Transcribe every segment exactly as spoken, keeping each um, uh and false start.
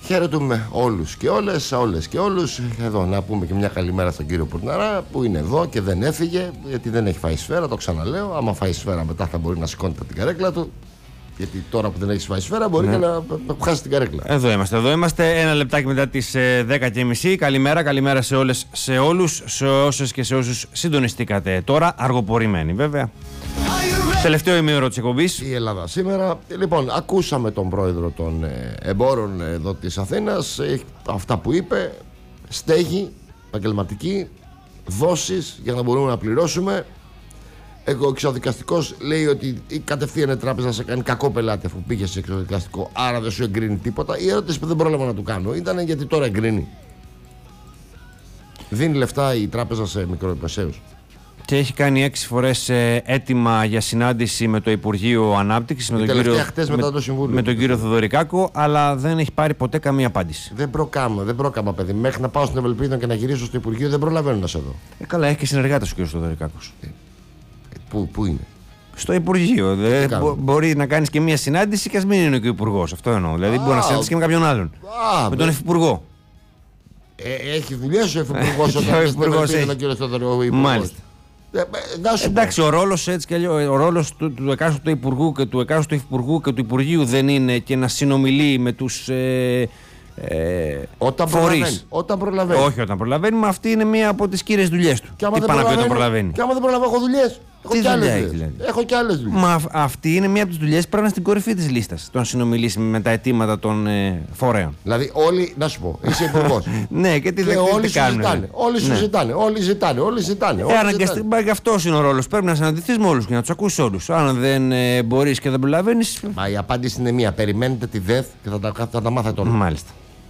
Χαιρετούμε όλους και όλες, όλες και όλους. Εδώ να πούμε και μια καλημέρα στον κύριο Πουρναρά που είναι εδώ και δεν έφυγε, γιατί δεν έχει φάει σφαίρα, το ξαναλέω. Άμα φάει σφαίρα μετά θα μπορεί να σηκώνεται από την καρέκλα του. Γιατί τώρα που δεν έχει φάει σφαίρα μπορεί, ναι, και να, να χάσει την καρέκλα. Εδώ είμαστε, εδώ είμαστε. Ένα λεπτάκι μετά τις ε, δέκα και μισή. Καλημέρα, καλημέρα σε όλες, σε όλους, σε όσες και σε όσους συντονιστήκατε τώρα. Αργοπορημένοι βέβαια. Τελευταίο ημίωρο της εκπομπής. Η Ελλάδα σήμερα. Λοιπόν, ακούσαμε τον πρόεδρο των ε, εμπόρων εδώ της Αθήνας. Ε, αυτά που είπε. Στέγη, επαγγελματική, δόσεις για να μπορούμε να πληρώσουμε. Ο εξοδικαστικός λέει ότι η κατευθείαν τράπεζα σε κάνει κακό πελάτη αφού πήγε σε εξοδικαστικό, άρα δεν σου εγκρίνει τίποτα. Η ερώτηση που δεν πρόλαβα να του κάνω ήταν γιατί τώρα εγκρίνει. Δίνει λεφτά η τράπεζα σε μικροεπεσαίους. Και έχει κάνει έξι φορές ε, έτοιμα για συνάντηση με το Υπουργείο Ανάπτυξης, με τον, κύριο, μετά το με, με τον κύριο Θοδωρικάκο, αλλά δεν έχει πάρει ποτέ καμία απάντηση. Δεν προκάμα, δεν προκάμα, παιδί. Μέχρι να πάω στην Ευελπίδα και να γυρίσω στο Υπουργείο δεν προλαβαίνω να σε δω. Ε, καλά, έχει και συνεργάτες ο κύριος Θοδωρικάκος. Ε, πού, πού είναι? Στο Υπουργείο. Δε, μπο, μπορεί να κάνει και μία συνάντηση και α μην είναι και ο Υπουργός. Αυτό εννοώ. Δηλαδή, α, μπορεί να συναντήσει και με κάποιον άλλον. Α, με τον Υφυπουργό. Ε, έχει δουλειές ο Υφυπουργός όταν είναι ο κύριο Θοδωρικάκο. Μάλιστα. Ε, εντάξει, ο ρόλος έτσι και αλλιώς, ο ρόλος του, του εκάστοτε Υπουργού και του εκάστοτε Υφυπουργού και του Υπουργείου δεν είναι και να συνομιλεί με τους ε, ε, όταν φορείς. Προλαβαίνει, όταν προλαβαίνει. Όχι όταν προλαβαίνει, μα αυτή είναι μία από τις κύριες δουλειές του. Τι πάνω από όταν προλαβαίνει. Και άμα δεν προλαβαίνω, έχω δουλειές. Έχω και άλλες δουλειές. Δηλαδή. Έχω και άλλες δουλειές. Μα αυτή είναι μία από τις δουλειές που πρέπει να είναι στην κορυφή της λίστας. Το να συνομιλήσει με τα αιτήματα των ε, φορέων. Δηλαδή, όλοι, να σου πω, είσαι υπουργός. Ναι, και τι δεν όλοι σου ζητάνε. Όλοι σου ζητάνε. Όλοι ζητάνε. Όλοι ζητάνε. Ε, αναγκαστικά και αυτό είναι ο ρόλος. Πρέπει να συναντηθείς με όλους και να τους ακούσεις όλους. Αν δεν ε, μπορείς και δεν προλαβαίνεις. Μα η απάντηση είναι μία. Περιμένετε τη ΔΕΘ και θα τα, θα τα μάθετε όλα. Μάλιστα.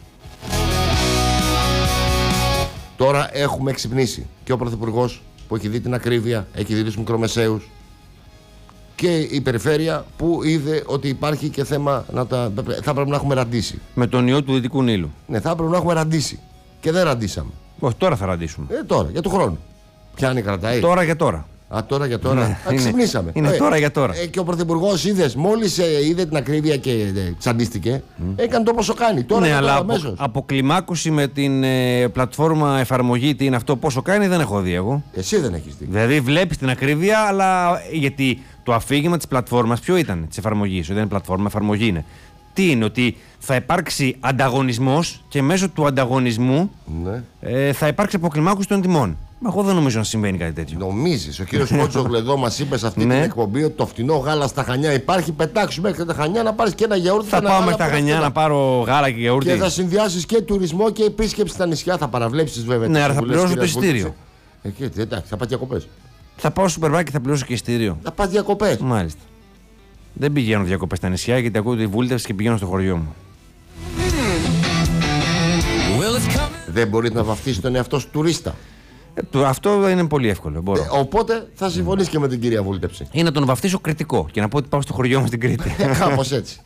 Τώρα έχουμε εξυπνήσει και ο Πρωθυπουργός που έχει δει την ακρίβεια, έχει δει τους μικρομεσαίους και η περιφέρεια που είδε ότι υπάρχει και θέμα να τα, θα πρέπει να έχουμε ραντίσει. Με τον ιό του Δυτικού Νείλου. Ναι, θα πρέπει να έχουμε ραντίσει και δεν ραντίσαμε. Όχι, τώρα θα ραντίσουμε. Ε, τώρα, για του χρόνου. Πιάνει, κρατάει. Τώρα για τώρα. Α, τώρα για τώρα. Ναι, Α, ξυπνήσαμε. Είναι, είναι ε, τώρα για τώρα. Ε, και ο Πρωθυπουργός είδες, μόλις ε, είδε την ακρίβεια και ε, τσαντίστηκε, mm. έκανε το πόσο κάνει. Τώρα, ναι, αλλά τώρα, απο, αποκλιμάκωση με την ε, πλατφόρμα εφαρμογή, τι είναι αυτό, πόσο κάνει, δεν έχω δει εγώ. Εσύ δεν έχεις δει. Δηλαδή βλέπεις την ακρίβεια, αλλά γιατί το αφήγημα της πλατφόρμας ποιο ήταν, της εφαρμογής, δεν είναι πλατφόρμα, εφαρμογή είναι. Τι είναι, ότι θα υπάρξει ανταγωνισμός και μέσω του ανταγωνισμού ναι. ε, θα υπάρξει αποκλιμάκωση των τιμών. Μα εγώ δεν νομίζω να συμβαίνει κάτι τέτοιο. Νομίζεις? Ο κύριος Κότσογλου εδώ μας είπε σε αυτή ναι. την εκπομπή ότι το φτηνό γάλα στα Χανιά υπάρχει. Πετάξου μέχρι τα Χανιά να πάρεις και ένα γιαούρτι. Θα πάω μέχρι τα Χανιά να πάρω γάλα και γιαούρτι. Και θα συνδυάσεις και τουρισμό και επίσκεψη στα νησιά. Θα παραβλέψεις βέβαια. Ναι, άρα θα πληρώσω το εισιτήριο. Εκεί, εντάξει, θα πάω διακοπές. Θα πάω στο σούπερ μάρκετ και θα πληρώσω και εισιτήριο. Θα πάω διακοπές. Μάλιστα. Δεν πηγαίνω διακοπές στα νησιά γιατί ακούω τη βούλτευση και πηγαίνω στο χωριό μου. Δεν μπορείτε να βαφτίσετε τον εαυτό σου τουρίστα. Ε, αυτό είναι πολύ εύκολο. Μπορώ. Ε, οπότε θα συμφωνείς και με την κυρία βούλτεψη. Ή να τον βαφτίσω κριτικό και να πω ότι πάω στο χωριό μου στην Κρήτη. Ε, κάπως έτσι.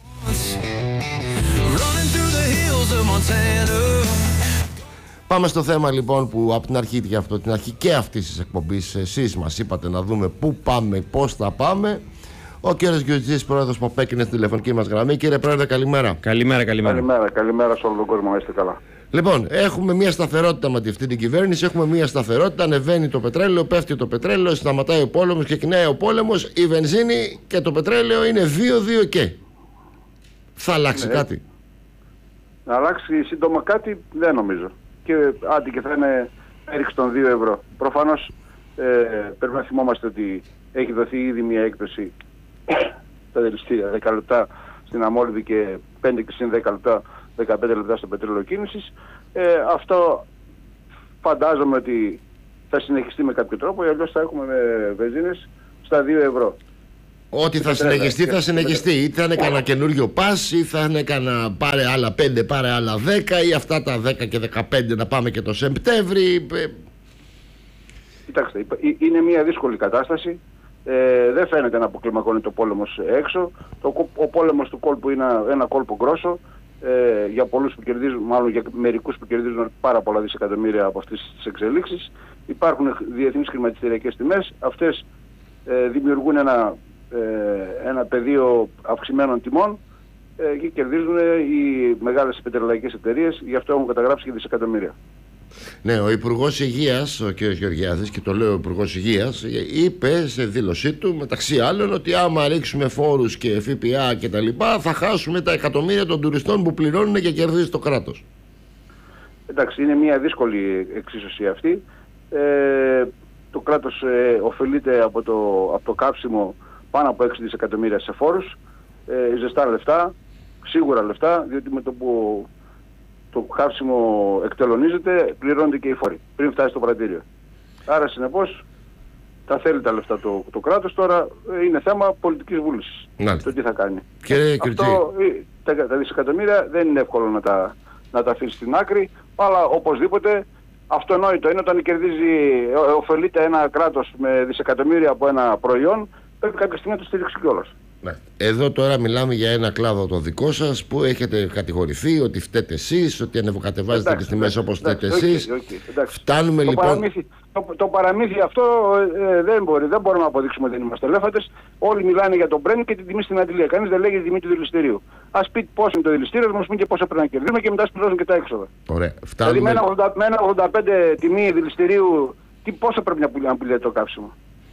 Πάμε στο θέμα λοιπόν που από την αρχή και αυτό, την αρχή και αυτής της εκπομπής εσείς μας είπατε να δούμε πού πάμε, πώς θα πάμε. Ο κύριος Γκιουτζής, πρόεδρος ΠΟΠΕΚ, είναι στη τηλεφωνική μας γραμμή. Κύριε πρόεδρε, καλημέρα. Καλημέρα, καλημέρα. Καλημέρα, καλημέρα σε όλο τον κόσμο, είστε καλά. Λοιπόν, έχουμε μια σταθερότητα με αυτή την κυβέρνηση. Έχουμε μια σταθερότητα. Ανεβαίνει το πετρέλαιο, πέφτει το πετρέλαιο, σταματάει ο πόλεμος, ξεκινάει ο πόλεμος. Η βενζίνη και το πετρέλαιο είναι δύο δύο και. Θα αλλάξει ναι. κάτι? Να αλλάξει σύντομα κάτι δεν νομίζω. Και άντι και θα είναι έριξη των δύο ευρώ. Προφανώς ε, πρέπει να θυμόμαστε ότι έχει δοθεί ήδη μια έκπτωση τα τελευταία δέκα λεπτά στην αμόλυβη και πέντε και συν δέκα λεπτά, δεκαπέντε λεπτά στο πετρέλαιο κίνησης. Ε, αυτό φαντάζομαι ότι θα συνεχιστεί με κάποιο τρόπο, αλλιώς θα έχουμε βενζίνες στα δύο ευρώ. Ό,τι θα συνεχιστεί θα συνεχιστεί. Ή θα είναι κανένα καινούριο πας, ή θα είναι κανένα πάρε άλλα πέντε, πάρε άλλα δέκα, ή αυτά τα δέκα και δεκαπέντε να πάμε και το Σεπτέμβρη. Κοιτάξτε, είναι μια δύσκολη κατάσταση. Ε, δεν φαίνεται να αποκλιμακώνει το πόλεμος έξω. Το, ο πόλεμος του κόλπου είναι ένα, ένα κόλπο γκρόσο. Ε, για πολλούς που κερδίζουν, μάλλον για μερικούς που κερδίζουν πάρα πολλά δισεκατομμύρια από αυτές τις εξελίξεις. Υπάρχουν διεθνείς χρηματιστηριακές τιμές. Αυτές ε, δημιουργούν ένα, ε, ένα πεδίο αυξημένων τιμών ε, και κερδίζουν οι μεγάλες πετρελαϊκές εταιρείες, γι' αυτό έχουν καταγράψει και δισεκατομμύρια. Ναι, ο Υπουργός Υγείας, ο κ. Γεωργιάδης, και το λέω ο Υπουργός Υγείας, είπε σε δήλωσή του μεταξύ άλλων ότι άμα ρίξουμε φόρους και ΦΠΑ και τα λοιπά, θα χάσουμε τα εκατομμύρια των τουριστών που πληρώνουν και κερδίζει το κράτος. Εντάξει, είναι μια δύσκολη εξίσωση αυτή. Ε, το κράτος ε, ωφελείται από το, από το κάψιμο πάνω από έξι δισεκατομμύρια σε φόρους. Ε, ζεστά λεφτά, σίγουρα λεφτά, διότι με το που το καύσιμο εκτελονίζεται, πληρώνεται και οι φόροι πριν φτάσει στο πρατήριο. Άρα συνεπώς τα θέλει τα λεφτά το, το κράτος, τώρα είναι θέμα πολιτικής βούλησης. Το τι θα κάνει. Κύριε Αυτό, τα, τα δισεκατομμύρια δεν είναι εύκολο να τα, να τα αφήσει στην άκρη, αλλά οπωσδήποτε αυτονόητο είναι όταν κερδίζει, ωφελείται ένα κράτος με δισεκατομμύρια από ένα προϊόν, πρέπει κάποια στιγμή να το στηρίξει κιόλας. Ναι. Εδώ τώρα μιλάμε για ένα κλάδο το δικό σας που έχετε κατηγορηθεί ότι φταίτε εσείς, ότι ανεβοκατεβάζετε τις τιμές όπως φταίτε εσείς. Φτάνουμε το λοιπόν... Παραμύθι, το, το παραμύθι αυτό ε, δεν μπορεί, δεν μπορούμε να αποδείξουμε ότι δεν είμαστε ελέφαντες. Όλοι μιλάνε για τον Brent και την τιμή στην αντιλία. Κανείς δεν λέει για τη τιμή του δηληστηρίου. Ας πει πόσο είναι το δηληστήριο, μας πει και πόσο πρέπει να κερδίσουμε και μετά σπουδάζουν και τα έξοδα. Ωραία. Φτάνουμε... Δηλαδή με ένα ογδόντα πέντε τιμή δηληστηρίου, τι, πόσο πρέπει να πουλάει, να πουλάει το κάψιμο.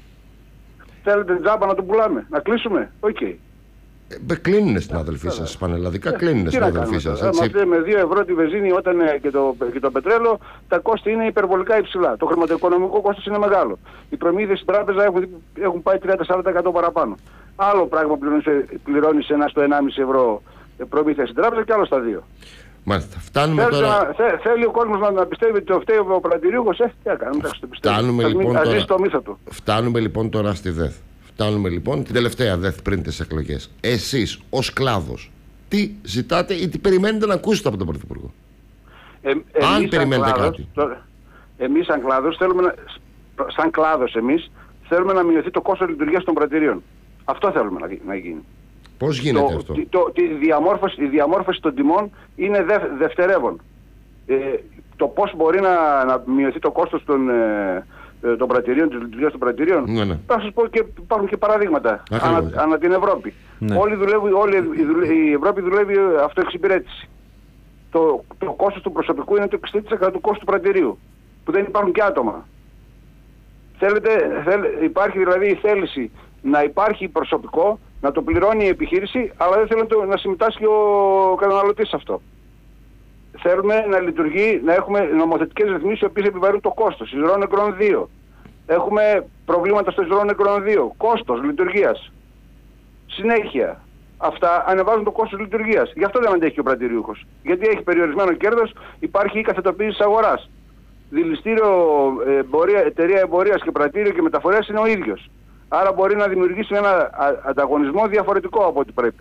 Θέλετε τζάμπα να το πουλάμε, να κλείσουμε, οκ. Okay. Ε, κλείνουνε στην αδελφή σας, πανελλαδικά κλείνουνε στην αδελφή σας. Με δύο ευρώ τη βενζίνη όταν, και, το, και το πετρέλαιο, τα κόστη είναι υπερβολικά υψηλά. Το χρηματοοικονομικό κόστος είναι μεγάλο. Οι προμήθειες στην τράπεζα έχουν, έχουν πάει τριάντα με σαράντα τοις εκατό παραπάνω. Άλλο πράγμα πληρώνεις ένα στο ενάμιση ευρώ προμήθεια στην τράπεζα και άλλο στα δύο. Μάλιστα. Φτάνουμε Θέλει, τώρα... να, θε, θέλει ο κόσμος να, να πιστεύει ότι το φταίει ο πρατηριούχος, ε, τι έκανε, εντάξει το πιστεύει. Φτάνουμε, ας λοιπόν, μην, τώρα... ας το μύθο του. Φτάνουμε λοιπόν τώρα στη ΔΕΘ. Φτάνουμε λοιπόν την τελευταία ΔΕΘ πριν τις εκλογές. Εσείς ως κλάδος, τι ζητάτε ή τι περιμένετε να ακούσετε από τον Πρωθυπουργό? Ε, Αν περιμένετε κλάδος, κάτι. Τώρα, εμείς σαν κλάδος θέλουμε να, σαν κλάδος εμείς θέλουμε να μειωθεί το κόστος λειτουργίας των πρατηρίων. Αυτό θέλουμε να, να γίνει. Πώς γίνεται το, αυτό? Το, το, τη διαμόρφωση, η διαμόρφωση των τιμών είναι δε, δευτερεύον. Ε, το πώς μπορεί να, να μειωθεί το κόστος των, ε, των πρατηρίων, της λειτουργίας των πρατηρίων. Ναι, ναι. Θα σας πω και υπάρχουν και παραδείγματα ανά, ανά την Ευρώπη. Ναι. Όλοι δουλεύουν, όλη η Ευρώπη δουλεύει αυτοεξυπηρέτηση. Το, το κόστος του προσωπικού είναι το εξήντα τοις εκατό του κόστου του πρατηρίου, που δεν υπάρχουν και άτομα. Θέλετε, θέλ, υπάρχει δηλαδή η θέληση να υπάρχει προσωπικό, να το πληρώνει η επιχείρηση, αλλά δεν θέλουν να, να συμμετάσχει ο καταναλωτής σε αυτό. Θέλουμε να λειτουργεί, να έχουμε νομοθετικές ρυθμίσεις οι οποίες επιβαρύνουν το κόστος. Εισρωών νεκρών δύο. Έχουμε προβλήματα στο εισρωών νεκρών δύο. Κόστος λειτουργίας. Συνέχεια. Αυτά ανεβάζουν το κόστος λειτουργίας. Γι' αυτό δεν αντέχει ο πρατηριούχος. Γιατί έχει περιορισμένο κέρδος, υπάρχει η καθετοποίηση της αγοράς. Δηληστήριο, εμπορία, εταιρεία εμπορίας και πρατήριο και μεταφορές είναι ο ίδιος. Άρα μπορεί να δημιουργήσει ένα ανταγωνισμό διαφορετικό από ό,τι πρέπει.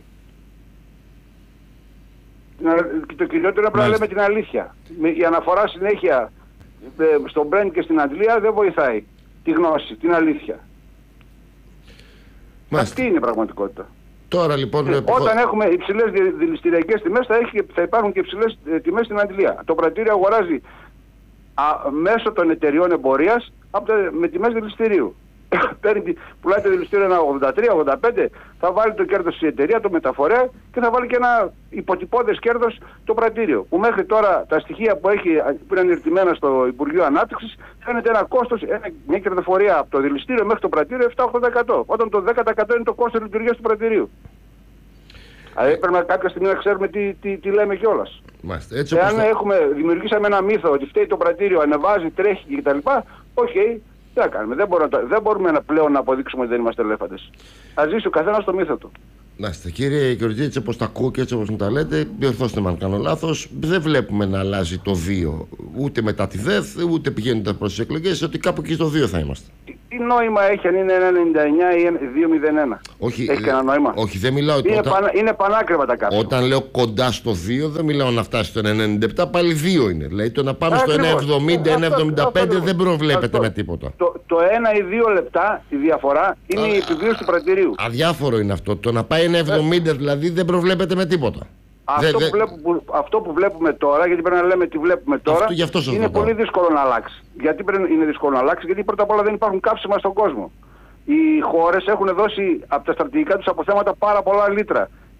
Και το κυριότερο είναι να λέμε την αλήθεια. Η αναφορά συνέχεια στον Brent και στην Αντλία δεν βοηθάει τη γνώση, την αλήθεια. Μάλιστα. Αυτή είναι η πραγματικότητα. Τώρα λοιπόν... Ε, όταν έχουμε υψηλές δηληστηριακές τιμές θα, έχει, θα υπάρχουν και υψηλές τιμές στην Αντλία. Το πρατήριο αγοράζει α, μέσω των εταιριών εμπορίας από τα, με τιμές δηληστηρίου. Πουλάει το δηληστήριο ένα ογδόντα τρία ογδόντα πέντε, θα βάλει το κέρδος η εταιρεία, το μεταφορέα και θα βάλει και ένα υποτυπώδες κέρδος το πρατήριο. Που μέχρι τώρα τα στοιχεία που, έχει, που είναι ανηρτημένα στο Υπουργείο Ανάπτυξης φαίνεται ένα κόστος, ένα, μια κερδοφορία από το δηληστήριο μέχρι το πρατήριο επτά με οκτώ τοις εκατό. Όταν το δέκα τοις εκατό είναι το κόστος λειτουργίας του πρατηρίου. Δηλαδή πρέπει να κάποια στιγμή να ξέρουμε τι, τι, τι λέμε κιόλας. Εάν έχουμε, δημιουργήσαμε ένα μύθο ότι φταίει το πρατήριο, ανεβάζει, τρέχει κτλ. Οκ. Okay. Τι θα κάνουμε, δεν μπορούμε, δεν μπορούμε να πλέον να αποδείξουμε ότι δεν είμαστε ελέφαντες. Ας ζήσει ο καθένας στο μύθο του. Να είστε κύριε Γεωργιάδη, έτσι όπως τα ακούω και έτσι όπως μου τα λέτε, διορθώστε με αν κάνω λάθος, δεν βλέπουμε να αλλάζει το δύο ούτε μετά τη ΔΕΘ, ούτε πηγαίνοντας προς τις εκλογές, ότι κάπου εκεί στο δύο θα είμαστε. Τι νόημα έχει αν είναι ένα ενενήντα εννιά ή δύο μηδέν ένα? Όχι, έχει κανένα νόημα? Όχι, δεν μιλάω. Είναι, όταν... πανά, είναι πανάκριβα τα κάτω. Όταν λέω κοντά στο δύο, δεν μιλάω να φτάσει στο ένα ενενήντα επτά, πάλι δύο είναι. Δηλαδή το να πάμε στο ένα εβδομήντα, ένα εβδομήντα πέντε δεν προβλέπεται αυτό, με τίποτα. Το, το ένα ή δύο λεπτά η διαφορά είναι Α, η επιβίωση του πρατηρίου. Αδιάφορο είναι αυτό. Το να πάει ένα εβδομήντα δηλαδή δεν προβλέπεται με τίποτα. Αυτό, δε, που βλέπουμε, που, αυτό που βλέπουμε τώρα, γιατί πρέπει να λέμε τι βλέπουμε τώρα, αυτό, αυτό είναι πολύ δύσκολο να αλλάξει. Γιατί πρέπει, είναι δύσκολο να αλλάξει, γιατί πρώτα απ' όλα δεν υπάρχουν κάψιμα στον κόσμο. Οι χώρες έχουν δώσει από τα στρατηγικά τους αποθέματα πάρα πολλά λίτρα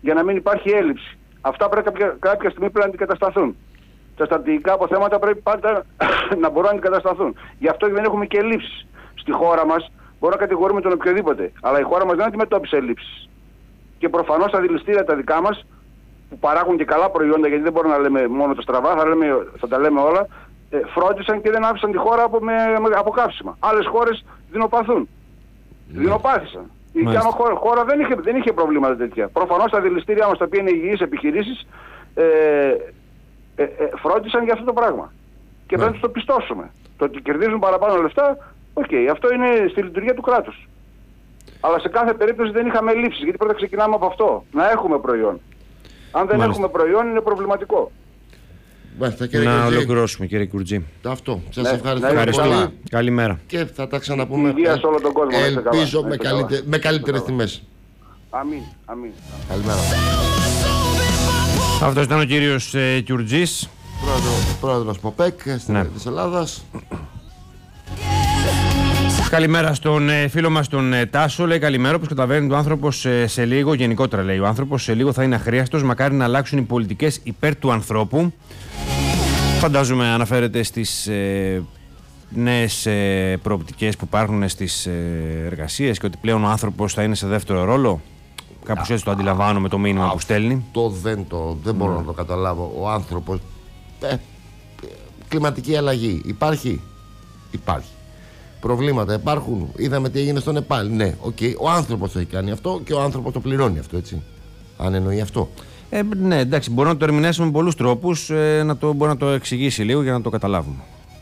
για να μην υπάρχει έλλειψη. Αυτά πρέπει κάποια, κάποια στιγμή πρέπει να αντικατασταθούν. Τα στρατηγικά αποθέματα πρέπει πάντα να μπορούν να αντικατασταθούν. Γι' αυτό δεν έχουμε και ελλείψεις. Στη χώρα μας μπορούμε να κατηγορούμε τον οποιοδήποτε, αλλά η χώρα μας δεν αντιμετώπισε ελλείψεις. Και προφανώς τα δηληστήρια τα δικά μας, που παράγουν και καλά προϊόντα, γιατί δεν μπορούμε να λέμε μόνο τα στραβά, θα, λέμε, θα τα λέμε όλα, ε, φρόντισαν και δεν άφησαν τη χώρα από, με, από κάψιμα. Άλλες χώρες δεινοπαθούν. Mm. Δεινοπάθησαν. Η δικιά χώρα, χώρα δεν, είχε, δεν είχε προβλήματα τέτοια. Προφανώς τα δηληστήριά μας, τα οποία είναι υγιείς επιχειρήσεις, ε, ε, ε, φρόντισαν για αυτό το πράγμα. Και mm. πρέπει να το πιστώσουμε. Το ότι κερδίζουν παραπάνω λεφτά, οκ, okay, αυτό είναι στη λειτουργία του κράτους. Αλλά σε κάθε περίπτωση δεν είχαμε ελλείψεις, γιατί πρώτα ξεκινάμε από αυτό. Να έχουμε προϊόν. Αν δεν Μάλιστα. έχουμε προϊόν είναι προβληματικό. Μάλιστα, κύριε να Κουρτζή. Ολοκληρώσουμε, κύριε Κουρτζή. Αυτό. Σας ναι, ευχαριστώ ναι, πολύ. Καλή. Καλημέρα. Και θα τα ξαναπούμε. Υγεία σε όλο τον κόσμο. Ελπίζω με, καλύτε, με καλύτερες τιμές. Αμήν. Αμήν. Καλημέρα. Αυτό ήταν ο κύριος ε, Κουρτζής. Πρόεδρος ΠΟΠΕΚ ναι. της Ελλάδας. Καλημέρα στον ε, φίλο μας τον ε, Τάσο. Λέει καλημέρα. Όπως καταλαβαίνει ο άνθρωπος ε, σε λίγο, γενικότερα λέει ο άνθρωπος, σε λίγο θα είναι αχρίαστος. Μακάρι να αλλάξουν οι πολιτικές υπέρ του ανθρώπου. Φαντάζομαι αναφέρεται στις ε, νέες ε, προοπτικές που υπάρχουν στις ε, εργασίες και ότι πλέον ο άνθρωπος θα είναι σε δεύτερο ρόλο. Κάπως έτσι το αντιλαμβάνομαι το μήνυμα που στέλνει. Το δεν, το, δεν μπορώ mm. να το καταλάβω. Ο άνθρωπος. Ε, κλιματική αλλαγή. Υπάρχει. Υπάρχει. Προβλήματα υπάρχουν. Είδαμε τι έγινε στο Νεπάλ. Ναι, okay. Ο άνθρωπος το έχει κάνει αυτό και ο άνθρωπος το πληρώνει αυτό, έτσι. Αν εννοεί αυτό. Ε, ναι, εντάξει, μπορούμε να το ερμηνεύσουμε με πολλούς τρόπους. Ε, να το, μπορεί να το εξηγήσει λίγο για να το καταλάβουμε.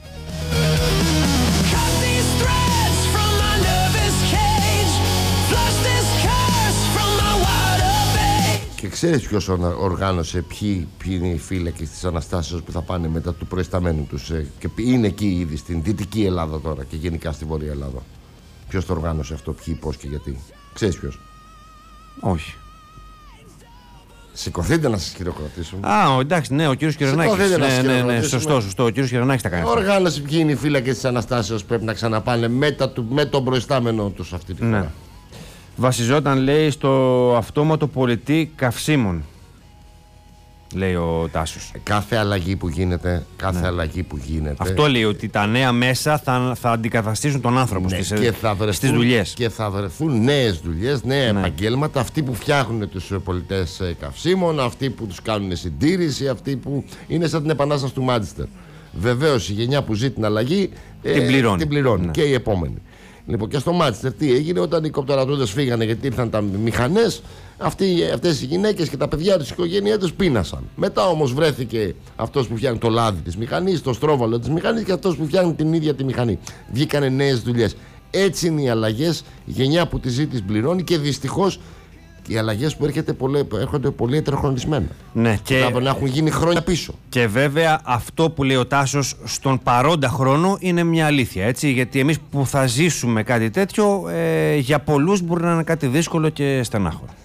Και ξέρεις ποιος οργάνωσε, ποιοι, ποιοι είναι οι φύλακες της Αναστάσεως που θα πάνε μετά του προϊσταμένου τους ε, και είναι εκεί ήδη στην Δυτική Ελλάδα τώρα και γενικά στη Βόρεια Ελλάδα. Ποιος το οργάνωσε αυτό, ποιοι, πώς και γιατί. Ξέρεις ποιος? Όχι. Σηκωθείτε να σας χειροκροτήσουμε. Α, εντάξει, ναι, ο κύριος Κυρονάκης. Ναι, ναι, ναι, σωστό, σωστό. Ο κύριος Κυρονάκης τα κάνει. Οργάνωσε ποιοι είναι οι φύλακες της Αναστάσεως πρέπει να ξαναπάνε μετά του, με τον προϊστάμενο τους αυτή τη φορά. Ναι. Βασιζόταν, λέει, στο αυτόματο πολιτή καυσίμων, λέει ο Τάσος. Κάθε αλλαγή που γίνεται, κάθε ναι. αλλαγή που γίνεται. Αυτό λέει, ότι τα νέα μέσα θα, θα αντικαταστήσουν τον άνθρωπο ναι, στις, στις δουλειές. Και θα βρεθούν νέες δουλειές, νέα ναι. επαγγέλματα. Αυτοί που φτιάχνουν τους πολιτές καυσίμων, αυτοί που τους κάνουν συντήρηση, αυτοί που είναι σαν την επανάσταση του Μάντσεστερ. Βεβαίως η γενιά που ζει την αλλαγή την ε, πληρώνει, την πληρώνει. Ναι. Και η επόμενη. Λοιπόν, και στο Μάντσεστερ τι έγινε όταν οι κοπτερατούδες φύγανε γιατί ήρθαν τα μηχανές, αυτές οι γυναίκες και τα παιδιά τους, η οικογένειά τους πείνασαν. Μετά όμως βρέθηκε αυτός που φτιάχνει το λάδι της μηχανής, το στρόβαλο της μηχανής και αυτός που φτιάχνει την ίδια τη μηχανή. Βγήκανε νέες δουλειές. Έτσι είναι οι αλλαγές, η γενιά που τη ζει τις πληρώνει και δυστυχώς οι αλλαγές που έρχονται πολύ, έρχονται πολύ ετεροχρονισμένα. Ναι, και να έχουν γίνει χρόνια πίσω. Και βέβαια αυτό που λέει ο Τάσος στον παρόντα χρόνο είναι μια αλήθεια. Έτσι, γιατί εμείς που θα ζήσουμε κάτι τέτοιο, ε, για πολλούς μπορεί να είναι κάτι δύσκολο και στενάχωρο.